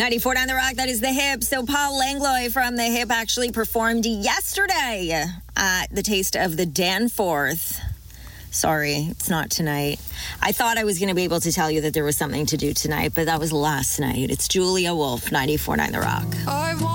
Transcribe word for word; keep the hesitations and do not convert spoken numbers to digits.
ninety-four point nine The Rock, that is The Hip. So Paul Langlois from The Hip actually performed yesterday at the Taste of the Danforth. Sorry, it's not tonight. I thought I was going to be able to tell you that there was something to do tonight, but that was last night. It's Julia Wolf, ninety-four point nine The Rock. I